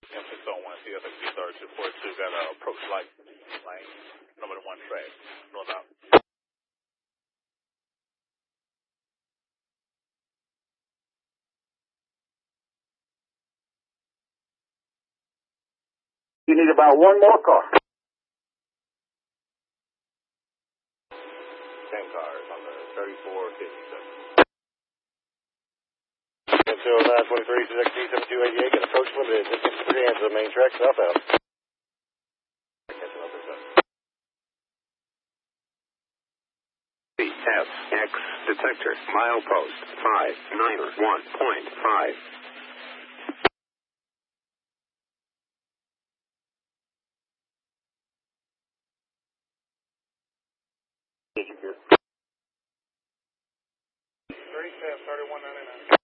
M601 CFXB 3024 to that approach light lane, number 1 track, northbound. You need about one more car. Same car on the 3457. M0923 Suzuki 7288, can approach limited, distance 3 hands to the main track, southbound. FX detector, milepost 591.5. Three, 3199.